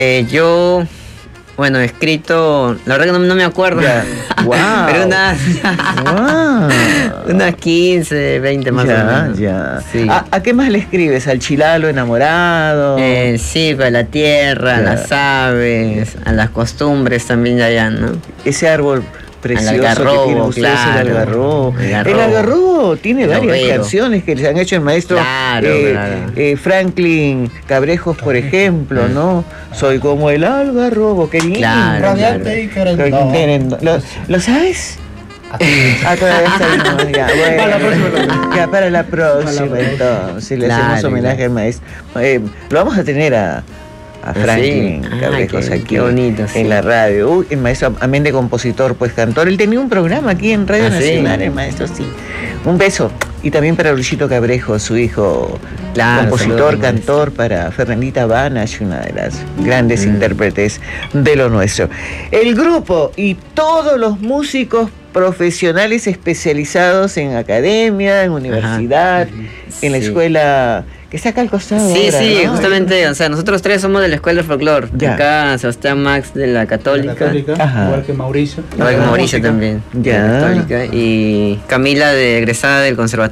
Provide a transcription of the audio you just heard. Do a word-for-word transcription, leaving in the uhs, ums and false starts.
Eh, yo, bueno, he escrito, la verdad que no, no me acuerdo. Ya. Wow. Pero unas, Wow. unas quince, veinte más ya, o menos. ya. Sí. ¿A, ¿A qué más le escribes? ¿Al chilalo enamorado? Eh, sí, para la tierra, a Ya. las aves, a las costumbres también de allá, ¿no? Ese árbol precioso algarrobo, que tienen ustedes, claro. el algarrobo. El El algarrobo. algarrobo tiene El varias overo. canciones que les han hecho el maestro Claro, eh, claro. eh, Franklin Cabrejos, por ejemplo, Mm. ¿no? Soy como el algarrobo, qué lindo. Claro, Radiante y querendón. Querendón. ¿Lo, ¿Lo sabes? Ah, todavía está bien, ya, bueno, Para la próxima. ya para la próxima, Para la entonces le Claro, hacemos homenaje claro. al maestro. Eh, lo vamos a tener a, a Franklin sí? Ah, Cabrejos qué- aquí qué bonito, sí. en la radio. Uy, el maestro, amén de compositor, pues cantor. Él tenía un programa aquí en Radio ¿Ah, sí? Nacional, el maestro, sí. Un beso. Y también para Luchito Cabrejo, su hijo, Claro, compositor, saludos, maestro. cantor, para Fernandita Banas, una de las grandes Mm. intérpretes de lo nuestro. El grupo y todos los músicos profesionales especializados en academia, en universidad, en la Sí. escuela que está acá al costado. Sí, ahora, sí, ¿no? justamente, o sea, nosotros tres somos de la Escuela de Folclore. Ya. Acá Sebastián Max de la Católica, La Católica, Ajá. igual que Mauricio. igual que La Mauricio música. también, de Ya. la Católica, y Camila de egresada del Conservatorio